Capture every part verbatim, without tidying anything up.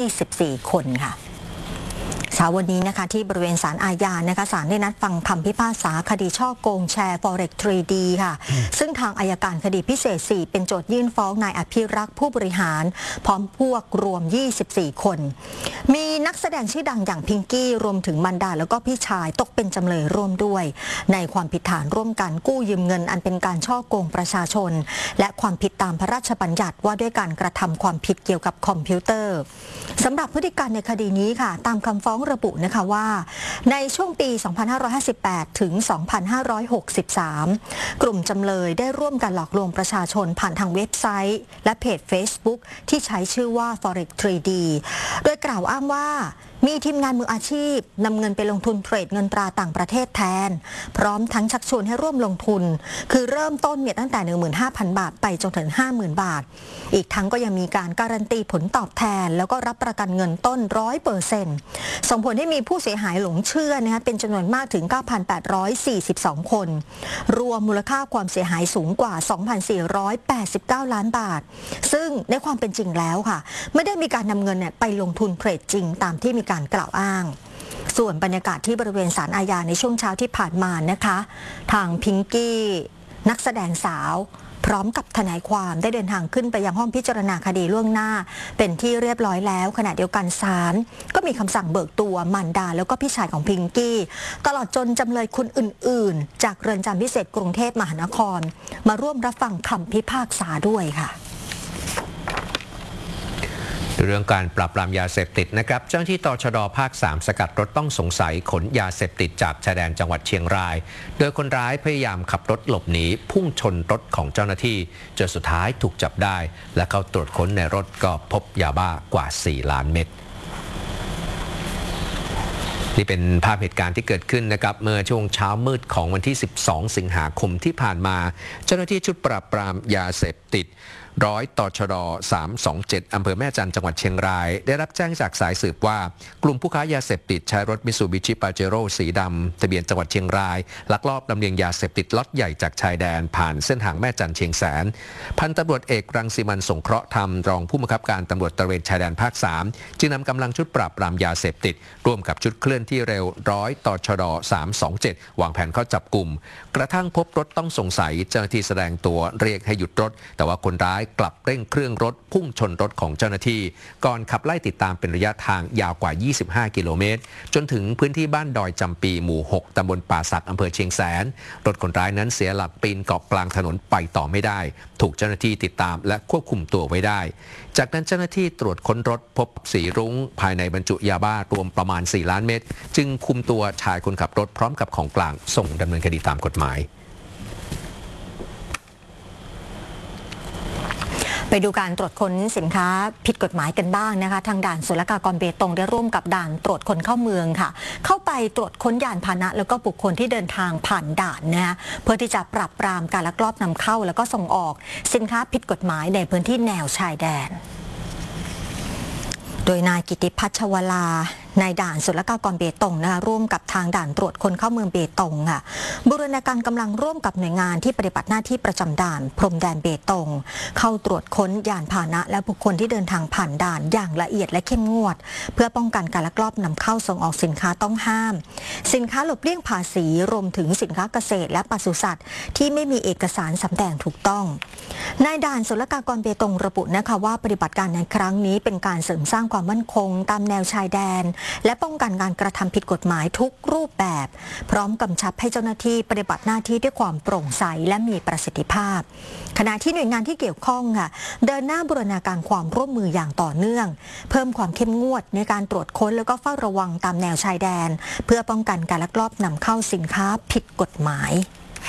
สิบสี่ คนค่ะเช้าวันนี้นะคะที่บริเวณศาลอาญานะคะศาลได้นัดฟังคำพิพากษาคดีช่อโกงแชร์ Forex ทรี ดี ค่ะซึ่งทางอัยการคดีพิเศษ สี่ เป็นโจทยื่นฟ้องนายอภิรักษ์ผู้บริหารพร้อมพวกรวม ยี่สิบสี่ คนมีนักแสดงชื่อดังอย่างพิงกี้รวมถึงบรรดาแล้วก็พี่ชายตกเป็นจำเลยร่วมด้วยในความผิดฐานร่วมกันกู้ยืมเงินอันเป็นการช่อโกงประชาชนและความผิดตามพระราชบัญญัติว่าด้วยการกระทำความผิดเกี่ยวกับคอมพิวเตอร์สำหรับพฤติการในคดีนี้ค่ะตามคำฟ้องระบุนะคะว่าในช่วงปี สองพันห้าร้อยห้าสิบแปด ถึง สองพันห้าร้อยหกสิบสาม กลุ่มจำเลยได้ร่วมกันหลอกลวงประชาชนผ่านทางเว็บไซต์และเพจ Facebook ที่ใช้ชื่อว่า Forex ทรี ดี โดยกล่าวอ้างว่ามีทีมงานมืออาชีพนำเงินไปลงทุนเทรดเงินตราต่างประเทศแทนพร้อมทั้งชักชวนให้ร่วมลงทุนคือเริ่มต้นเนี่ยตั้งแต่ หนึ่งหมื่นห้าพัน บาทไปจนถึง ห้าหมื่น บาทอีกทั้งก็ยังมีการการันตีผลตอบแทนแล้วก็รับประกันเงินต้น ร้อยเปอร์เซ็นต์ ส่งผลให้มีผู้เสียหายหลงเชื่อนะคะเป็นจำนวนมากถึง เก้าพันแปดร้อยสี่สิบสอง คนรวมมูลค่าความเสียหายสูงกว่า สองพันสี่ร้อยแปดสิบเก้า ล้านบาทซึ่งในความเป็นจริงแล้วค่ะไม่ได้มีการนำเงินเนี่ยไปลงทุนเทรดจริงตามที่มีการกล่าวอ้างส่วนบรรยากาศที่บริเวณศาลอาญาในช่วงเช้าที่ผ่านมานะคะทางพิงกี้นักแสดงสาวพร้อมกับทนายความได้เดินทางขึ้นไปยังห้องพิจารณาคดีล่วงหน้าเป็นที่เรียบร้อยแล้วขณะเดียวกันศาลก็มีคำสั่งเบิกตัวมารดาแล้วก็พี่ชายของพิงกี้ตลอดจนจำเลยคนอื่นๆจากเรือนจำพิเศษกรุงเทพมหานครมาร่วมรับฟังคำพิพากษาด้วยค่ะเรื่องการปราบปรามยาเสพติดนะครับเจ้าหน้าที่ตชด.ภาค สาม สกัดรถต้องสงสัยขนยาเสพติดจากชายแดนจังหวัดเชียงรายโดยคนร้ายพยายามขับรถหลบหนีพุ่งชนรถของเจ้าหน้าที่จนสุดท้ายถูกจับได้และเข้าตรวจค้นในรถก็พบยาบ้ากว่า สี่ ล้านเม็ดนี่เป็นภาพเหตุการณ์ที่เกิดขึ้นนะครับเมื่อช่วงเช้ามืดของวันที่ สิบสอง สิงหาคมที่ผ่านมาเจ้าหน้าที่ชุดปราบปรามยาเสพติดร้อยตชด. สามสองเจ็ด อำเภอแม่จันทร์จังหวัดเชียงรายได้รับแจ้งจากสายสืบว่ากลุ่มผู้ค้ายาเสพติดใช้รถมิตซูบิชิปาเจโร่สีดำทะเบียนจังหวัดเชียงรายลักลอบลำเลียงยาเสพติดล็อตใหญ่จากชายแดนผ่านเส้นทางแม่จันทร์เชียงแสนพันตำรวจเอกรังสิมันสงเคราะห์ธรรมรองผู้บังคับการตำรวจตระเวนชายแดนภาค สามจึงนำกำลังชุดปราบปรามยาเสพติดร่วมกับชุดเคลื่อนที่เร็วร้อยตชด. สามสองเจ็ดวางแผนเข้าจับกลุ่มกระทั่งพบรถต้องสงสัยเจ้าหน้าที่แสดงตัวเรียกให้หยุดรถแต่ว่าคนร้ายกลับเร่งเครื่องรถพุ่งชนรถของเจ้าหน้าที่ก่อนขับไล่ติดตามเป็นระยะทางยาวกว่า ยี่สิบห้า กิโลเมตรจนถึงพื้นที่บ้านดอยจำปีหมู่ หก ตำบลป่าสักอำเภอเชียงแสนรถคนร้ายนั้นเสียหลักปีนเกาะกลางถนนไปต่อไม่ได้ถูกเจ้าหน้าที่ติดตามและควบคุมตัวไว้ได้จากนั้นเจ้าหน้าที่ตรวจค้นรถพบสีรุ้งภายในบรรจุยาบ้ารวมประมาณ สี่ ล้านเม็ดจึงคุมตัวชายคนขับรถพร้อมกับของกลางส่งดำเนินคดีตามกฎหมายไปดูการตรวจค้นสินค้าผิดกฎหมายกันบ้างนะคะทางด่านศุลกากรเบตงได้ร่วมกับด่านตรวจคนเข้าเมืองค่ะเข้าไปตรวจค้นยานพาหนะแล้วก็บุคคลที่เดินทางผ่านด่านนะคะเพื่อที่จะปราบปรามการลักลอบนำเข้าแล้วก็ส่งออกสินค้าผิดกฎหมายในพื้นที่แนวชายแดนโดยนายกิติพัชวลานายด่านศุลกากรเบตงนะคะร่วมกับทางด่านตรวจคนเข้าเมืองเบตงค่ะบูรณาการกำลังร่วมกับหน่วยงานที่ปฏิบัติหน้าที่ประจำด่านพรมแดนเบตงเข้าตรวจค้นยานพาหนะและบุคคลที่เดินทางผ่านด่านอย่างละเอียดและเข้มงวดเพื่อป้องกันการลักลอบนำเข้าส่งออกสินค้าต้องห้ามสินค้าหลบเลี่ยงภาษีรวมถึงสินค้าเกษตรและปศุสัตว์ที่ไม่มีเอกสารสำแดงถูกต้องนายด่านศุลกากรเบตงระบุนะคะว่าปฏิบัติการในครั้งนี้เป็นการเสริมสร้างความมั่นคงตามแนวชายแดนและป้องกันการกระทำผิดกฎหมายทุกรูปแบบพร้อมกำชับให้เจ้าหน้าที่ปฏิบัติหน้าที่ด้วยความโปร่งใสและมีประสิทธิภาพขณะที่หน่วยงานที่เกี่ยวข้องค่ะเดินหน้าบูรณาการความร่วมมืออย่างต่อเนื่องเพิ่มความเข้มงวดในการตรวจค้นแล้วก็เฝ้าระวังตามแนวชายแดนเพื่อป้องกันการลักลอบนำเข้าสินค้าผิดกฎหมาย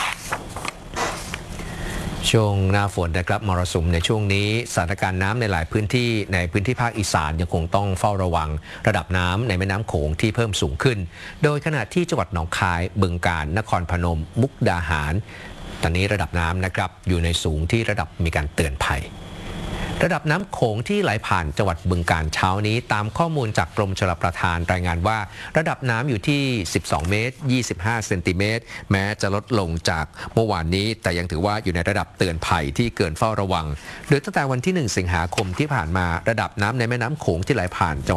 ช่วงหน้าฝนนะครับมรสุมในช่วงนี้สถานการณ์น้ำในหลายพื้นที่ในพื้นที่ภาคอีสานยังคงต้องเฝ้าระวังระดับน้ำในแม่น้ำโขงที่เพิ่มสูงขึ้นโดยขณะที่จังหวัดหนองคายบึงกาฬนครพนมมุกดาหารตอนนี้ระดับน้ำนะครับอยู่ในสูงที่ระดับมีการเตือนภัยระดับน้ำโขงที่ไหลผ่านจังหวัดบึงกาฬเช้านี้ตามข้อมูลจากกรมชลประทานรายงานว่าระดับน้ำอยู่ที่สิบสองเมตรยี่สิบห้าเซนติเมตรแม้จะลดลงจากเมื่อวานนี้แต่ยังถือว่าอยู่ในระดับเตือนภัยที่เกินเฝ้าระวังโดยตั้งแต่วันที่หนึ่งสิงหาคมที่ผ่านมาระดับน้ำในแม่น้ำโขงที่ไหลผ่าน